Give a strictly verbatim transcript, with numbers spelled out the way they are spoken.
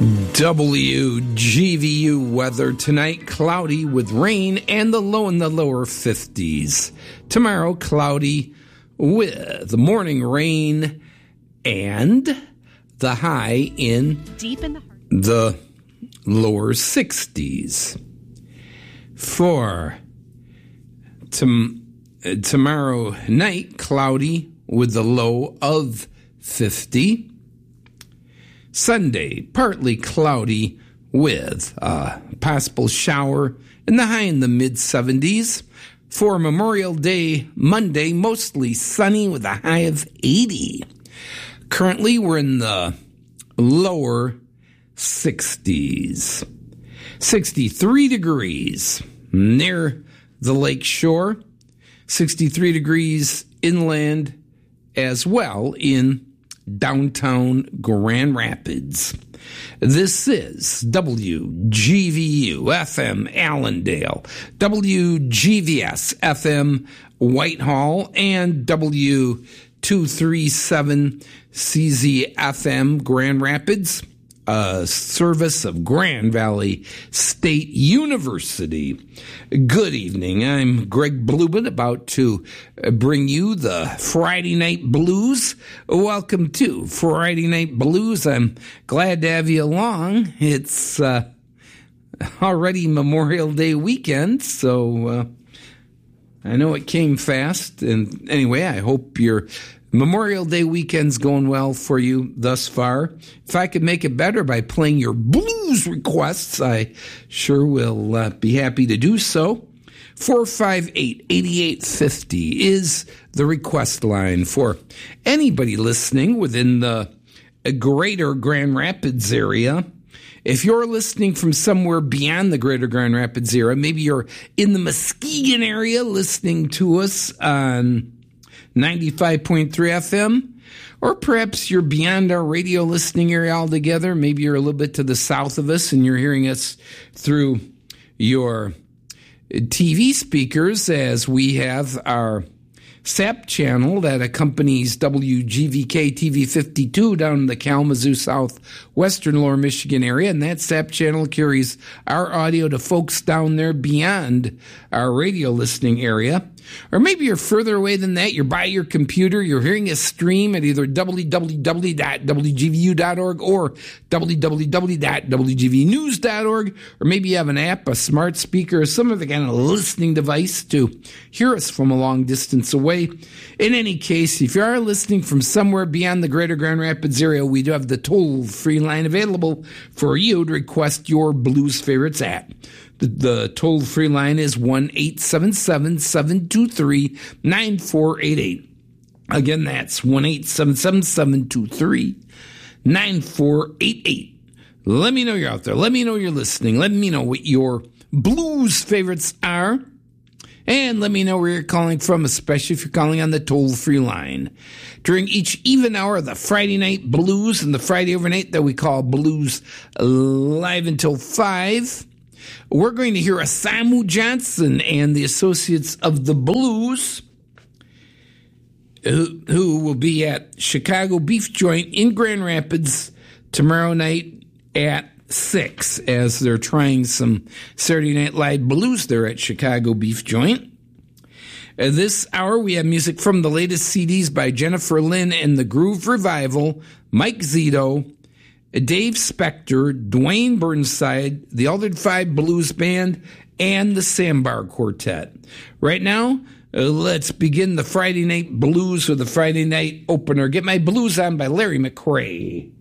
W G V U weather tonight, cloudy with rain and the low in the lower fifties. Tomorrow, cloudy with morning rain and the high in deep in the, heart. the lower sixties. For tom- tomorrow night, cloudy with the low of fifty. Sunday, partly cloudy with a possible shower and the high in the mid-seventies. For Memorial Day, Monday, mostly sunny with a high of eighty. Currently, we're in the lower sixties. sixty-three degrees near the lake shore. sixty-three degrees inland as well in downtown Grand Rapids. This is W G V U F M Allendale, W G V S F M Whitehall, and W two thirty-seven C Z F M Grand Rapids, a service of Grand Valley State University. Good evening. I'm Greg Blumen, about to bring you the Friday Night Blues. Welcome to Friday Night Blues. I'm glad to have you along. It's uh, already Memorial Day weekend, so uh, I know it came fast. And anyway, I hope you're Memorial Day weekend's going well for you thus far. If I could make it better by playing your blues requests, I sure will uh, be happy to do so. four five eight, eight eight five zero is the request line for anybody listening within the greater Grand Rapids area. If you're listening from somewhere beyond the greater Grand Rapids area, maybe you're in the Muskegon area listening to us on ninety-five point three F M, or perhaps you're beyond our radio listening area altogether. Maybe you're a little bit to the south of us and you're hearing us through your T V speakers, as we have our S A P channel that accompanies W G V K T V fifty-two down in the Kalamazoo southwestern Lower Michigan area, and that S A P channel carries our audio to folks down there beyond our radio listening area. Or maybe you're further away than that. You're by your computer. You're hearing a stream at either w w w dot w g v u dot org or w w w dot w g v news dot org. Or maybe you have an app, a smart speaker, or some other kind of listening device to hear us from a long distance away. In any case, if you are listening from somewhere beyond the greater Grand Rapids area, we do have the toll-free line available for you to request your blues favorites at. The, the toll-free line is one eight seven seven, seven two three, nine four eight eight. Again, that's one eight seven seven, seven two three, nine four eight eight. Let me know you're out there. Let me know you're listening. Let me know what your blues favorites are. And let me know where you're calling from, especially if you're calling on the toll-free line. During each even hour of the Friday Night Blues and the Friday overnight that we call Blues Live until five, we're going to hear a Samu Johnson and the Associates of the Blues, who, who will be at Chicago Beef Joint in Grand Rapids tomorrow night at six, as they're trying some Saturday Night Live blues there at Chicago Beef Joint. Uh, this hour, we have music from the latest C Ds by Jennifer Lynn and the Groove Revival, Mike Zito, Dave Spector, Dwayne Burnside, the Altered Five Blues Band, and the Sambar Quartet. Right now, uh, let's begin the Friday Night Blues with the Friday Night Opener. Get My Blues On by Larry McRae.